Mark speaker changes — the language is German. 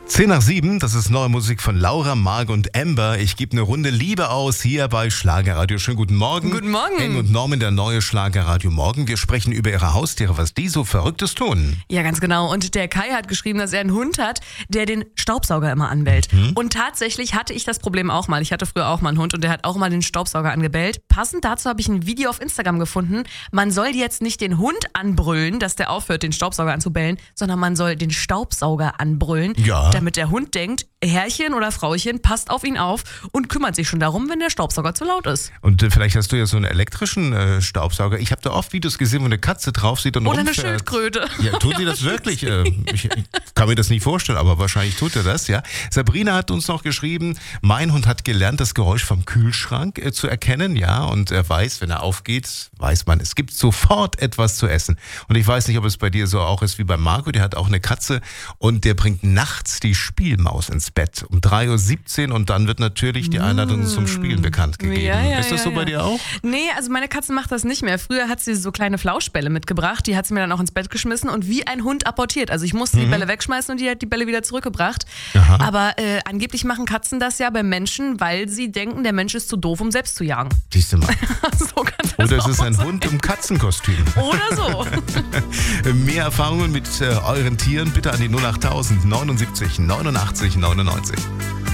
Speaker 1: 10:07, das ist neue Musik von Laura, Marc und Amber. Ich gebe eine Runde Liebe aus hier bei Schlagerradio. Schönen guten Morgen.
Speaker 2: Guten Morgen.
Speaker 1: Henning und Norman, der neue Schlagerradio Morgen. Wir sprechen über ihre Haustiere, was die so Verrücktes tun.
Speaker 2: Ja, ganz genau. Und der Kai hat geschrieben, dass er einen Hund hat, der den Staubsauger immer anbellt. Und tatsächlich hatte ich das Problem auch mal. Ich hatte früher auch mal einen Hund und der hat auch mal den Staubsauger angebellt. Passend dazu habe ich ein Video auf Instagram gefunden. Man soll jetzt nicht den Hund anbrüllen, dass der aufhört, den Staubsauger anzubellen, sondern man soll den Staubsauger anbrüllen, damit der Hund denkt, Herrchen oder Frauchen passt auf ihn auf und kümmert sich schon darum, wenn der Staubsauger zu laut ist.
Speaker 1: Und vielleicht hast du ja so einen elektrischen Staubsauger. Ich habe da oft Videos gesehen, wo eine Katze drauf sieht und
Speaker 2: Oder
Speaker 1: rumfährt.
Speaker 2: eine Schildkröte.
Speaker 1: Ja, tut sie das wirklich? Ich kann mir das nicht vorstellen, aber wahrscheinlich tut er das, ja. Sabrina hat uns noch geschrieben, mein Hund hat gelernt, das Geräusch vom Kühlschrank zu erkennen, ja. Und er weiß, wenn er aufgeht, weiß man, es gibt sofort etwas zu essen. Und ich weiß nicht, ob es bei dir so auch ist wie bei Marco, der hat auch eine Katze und der bringt nachts die Spielmaus ins Bett um 3:17 Uhr und dann wird natürlich die Einladung zum Spielen bekannt gegeben. Ist das so bei dir auch?
Speaker 2: Nee, also meine Katze macht das nicht mehr. Früher hat sie so kleine Flauschbälle mitgebracht, die hat sie mir dann auch ins Bett geschmissen und wie ein Hund apportiert. Also ich musste die Bälle wegschmeißen und die hat die Bälle wieder zurückgebracht.
Speaker 1: Aha.
Speaker 2: Aber angeblich machen Katzen das ja beim Menschen, weil sie denken, der Mensch ist zu doof, um selbst zu jagen.
Speaker 1: Siehst du mal.
Speaker 2: So kann das
Speaker 1: Oder es ist
Speaker 2: auch
Speaker 1: ein
Speaker 2: sein.
Speaker 1: Hund im Katzenkostüm.
Speaker 2: Oder so.
Speaker 1: Mehr Erfahrungen mit euren Tieren bitte an die 08000 79 89 99.